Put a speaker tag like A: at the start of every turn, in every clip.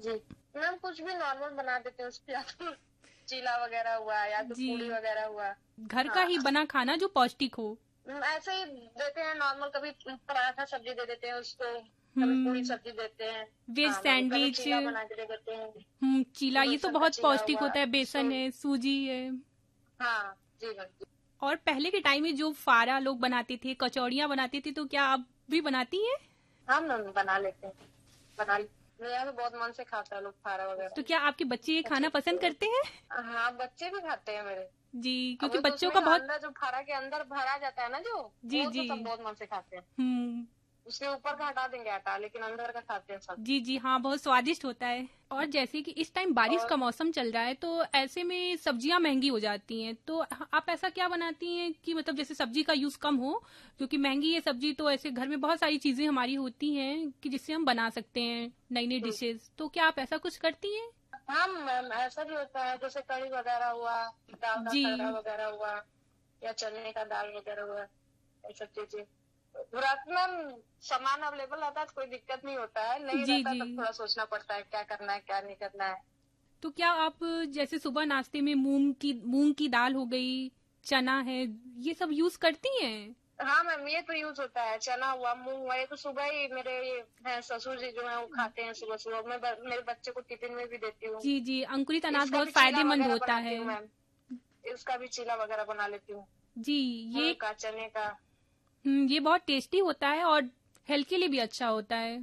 A: जी ma'am, कुछ भी normal बना देते हैं उसके, या तो चीला वगैरह हुआ या तो
B: जी,
A: पूड़ी वगैरह हुआ।
B: घर का
A: हाँ,
B: ही बना खाना जो पौष्टिक हो।
A: ऐसे ही देते हैं नॉर्मल, कभी पराठा सब्जी दे देते हैं उसको, कभी पूरी
B: हम्म।
A: सब्जी देते हैं।
B: वेज
A: हाँ मम्मी, कभी
B: सैंडविच।
A: चीला बना के दे देते हैं,
B: चीला ये तो
A: बेसन का
B: बहुत
A: चीला
B: पौष्टिक
A: हुआ।
B: होता है,
A: सो
B: बेसन है, सूजी है।
A: हाँ जी मैम जी।
B: और पहले के टाइम में जो फारा लोग बनाते थे, कचौड़ियाँ बनाते थे, तो क्या आप भी बनाती हैं?
A: हाँ मैम, बना लेते हैं, मेरे यहाँ तो बहुत मन से खाता है लोग फारा
B: तो
A: वगैरह।
B: क्या आपके बच्चे ये
A: अच्छा
B: खाना पसंद
A: लगता
B: करते हैं?
A: है। हाँ, बच्चे भी खाते हैं मेरे।
B: जी,
A: अब
B: क्योंकि
A: वो तो
B: बच्चों
A: उसमें
B: का
A: जो
B: बहुत।
A: अंदर, जो फारा के अंदर भरा जाता है ना, जो
B: जी
A: वो तो
B: जी।
A: सब बहुत मन से खाते हैं।
B: हम्म।
A: उसके ऊपर का हटा देंगे आटा, लेकिन अंदर का खाते हैं सब।
B: जी जी, हाँ, बहुत स्वादिष्ट होता है। और जैसे कि इस टाइम बारिश
A: और
B: का मौसम चल रहा है, तो ऐसे में सब्जियां महंगी हो जाती हैं, तो आप ऐसा क्या बनाती हैं कि मतलब जैसे सब्जी का यूज कम हो, क्योंकि महंगी है सब्जी, तो ऐसे घर में बहुत सारी चीजें हमारी होती हैं कि जिससे हम बना सकते हैं नई नई डिशेस, तो क्या आप ऐसा कुछ करती हैं?
A: हाँ मैम, ऐसा भी होता है, जैसे कढ़ी वगैरह हुआ, दाल का
B: जी
A: खड़ा वगैरह हुआ, या चने का दाल वगैरह हुआ, ये सब चीजें। रात में सामान अवेलेबल रहता है तो कोई दिक्कत नहीं होता है, नहीं
B: जी
A: रहता
B: जी।
A: तब थोड़ा सोचना पड़ता है क्या करना है क्या नहीं करना है।
B: तो क्या आप जैसे सुबह नाश्ते में मूंग की दाल हो गई, चना है, ये सब यूज करती हैं?
A: हाँ मैम, ये तो यूज होता है, चना हुआ, मूंग हुआ, ये तो सुबह ही मेरे ये है ससुर जी जो है वो खाते हैं सुबह सुबह। मैं मेरे बच्चे को टिफिन में भी देती हूँ।
B: जी जी, अंकुरित अनाज
A: इसका
B: बहुत
A: भी चीला
B: फायदेमंद
A: वगैरह
B: होता
A: बनाती
B: है।
A: हूँ मैम, इसका भी चीला वगैरह बना लेती हूँ,
B: जी। ये
A: मूंग का, चने का।
B: ये बहुत टेस्टी होता है और हेल्थ के लिए भी अच्छा होता है।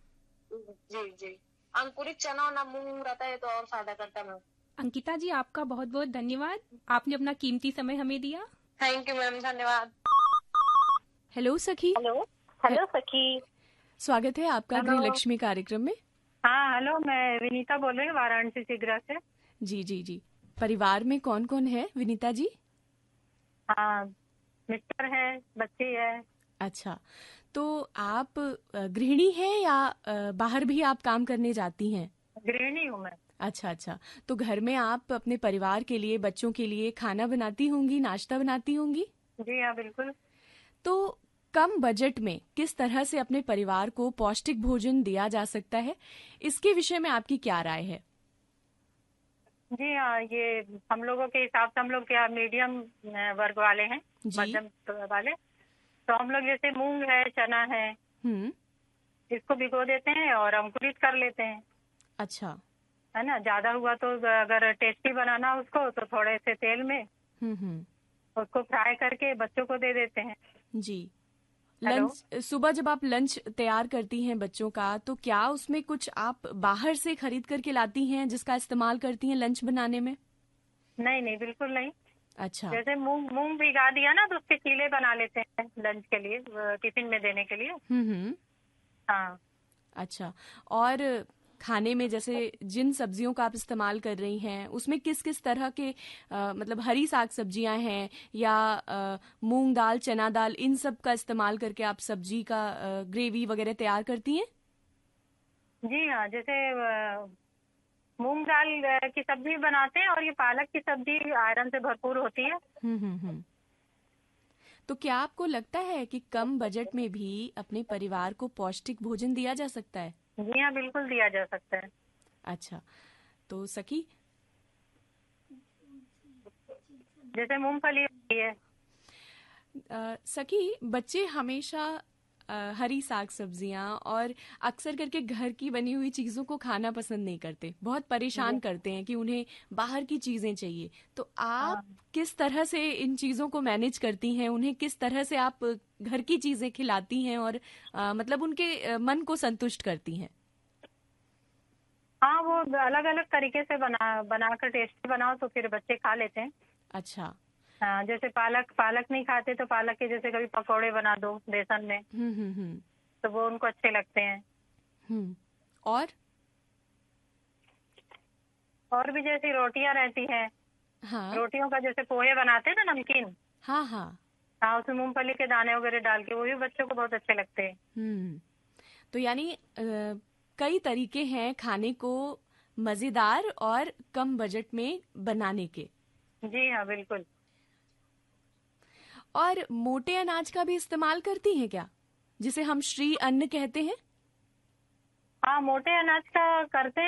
A: जी जी, अंकुरित चना और ना मूंग रहता है तो और फायदा करता है मैम।
B: अंकिता जी, आपका बहुत बहुत धन्यवाद, आपने अपना कीमती समय हमें दिया।
A: थैंक यू मैम, धन्यवाद।
B: हेलो सखी।
C: हेलो।
B: है,
C: हेलो सखी।
B: स्वागत है आपका
C: हेलो।
B: गृहलक्ष्मी कार्यक्रम में।
C: हाँ हेलो, मैं विनीता बोल रही हूँ वाराणसी सिगरा से।
B: जी जी जी। परिवार में कौन कौन है विनीता जी?
C: हाँ, मिस्टर है, बच्ची है।
B: अच्छा, तो आप गृहिणी हैं या बाहर भी आप काम करने जाती हैं?
C: गृहिणी हूँ मैं।
B: अच्छा अच्छा। तो घर में आप अपने परिवार के लिए, बच्चों के लिए खाना बनाती होंगी, नाश्ता बनाती होंगी।
C: जी हाँ, बिल्कुल।
B: तो कम बजट में किस तरह से अपने परिवार को पौष्टिक भोजन दिया जा सकता है, इसके विषय में आपकी क्या राय है?
C: जी हाँ, ये हम लोगों के हिसाब से हम लोग क्या मीडियम वर्ग वाले हैं,
B: जी।
C: मध्यम वाले। तो हम लोग जैसे मूंग है, चना है,
B: हम्म।
C: इसको भिगो देते हैं और अंकुरित कर लेते हैं।
B: अच्छा।
C: है ना, ज्यादा हुआ तो अगर टेस्टी बनाना उसको तो थोड़े से तेल में
B: हम्म।
C: उसको फ्राई करके बच्चों को दे देते हैं।
B: जी।
C: हेलो।
B: लंच, सुबह जब आप लंच तैयार करती हैं बच्चों का, तो क्या उसमें कुछ आप बाहर से खरीद करके लाती हैं जिसका इस्तेमाल करती हैं लंच बनाने में?
C: नहीं नहीं, बिल्कुल नहीं।
B: अच्छा।
C: जैसे मूंग मूंग भिगा दिया ना तो उसके चीले बना लेते हैं लंच के लिए, टिफिन में देने के लिए।
B: हम्म।
C: हाँ।
B: अच्छा। और खाने में जैसे जिन सब्जियों का आप इस्तेमाल कर रही हैं, उसमें किस किस तरह के मतलब हरी साग सब्जियां हैं या मूंग दाल, चना दाल, इन सब का इस्तेमाल करके आप सब्जी का ग्रेवी वगैरह तैयार करती हैं?
C: जी हाँ, जैसे मूंग दाल की सब्जी बनाते हैं, और ये पालक की सब्जी आयरन से भरपूर होती है।
B: हम्म। तो क्या आपको लगता है कि कम बजट में भी अपने परिवार को पौष्टिक भोजन दिया जा सकता है?
C: जी हाँ, बिल्कुल दिया जा सकता है।
B: अच्छा, तो सखी।
C: जैसे मूंगफली होती है।
B: सखी, बच्चे हमेशा हरी साग सब्जियां और अक्सर करके घर की बनी हुई चीजों को खाना पसंद नहीं करते, बहुत परेशान
C: जी
B: करते हैं कि उन्हें बाहर की चीजें चाहिए। तो आप
C: हाँ।
B: किस तरह से इन चीजों को मैनेज करती हैं, उन्हें किस तरह से आप घर की चीजें खिलाती हैं और मतलब उनके मन को संतुष्ट करती हैं?
C: हाँ, वो अलग अलग तरीके से बनाकर टेस्टी बनाओ तो फिर बच्चे खा लेते हैं।
B: अच्छा।
C: हाँ, जैसे पालक पालक नहीं खाते तो पालक के जैसे कभी पकौड़े बना दो बेसन में,
B: हम्म।
C: तो वो उनको अच्छे लगते हैं।
B: हम्म। और
C: और भी जैसी रोटियां रहती हैं,
B: हाँ
C: रोटियों का जैसे पोहे बनाते हैं ना, नमकीन।
B: हाँ हाँ।
C: हाँ, उसमें मूंगफली के दाने वगैरह डाल के वो भी बच्चों को बहुत अच्छे लगते हैं।
B: हम्म। तो यानी कई तरीके हैं खाने को मजेदार और कम बजट में बनाने के।
C: जी हाँ, बिल्कुल।
B: और मोटे अनाज का भी इस्तेमाल करती हैं क्या, जिसे हम श्री अन्न कहते हैं?
C: हाँ, मोटे अनाज का करते हैं।